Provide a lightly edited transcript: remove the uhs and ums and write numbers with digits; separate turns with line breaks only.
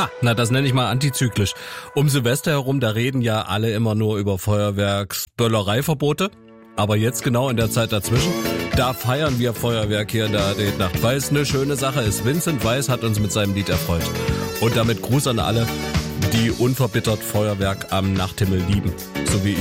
Na, das nenne ich mal antizyklisch. Um Silvester herum, da reden ja alle immer nur über Feuerwerksböllereiverbote. Aber jetzt genau in der Zeit dazwischen, da feiern wir Feuerwerk hier in der AD-Nacht, weil es eine schöne Sache ist. Vincent Weiss hat uns mit seinem Lied erfreut. Und damit Gruß an alle, die unverbittert Feuerwerk am Nachthimmel lieben, so wie ich.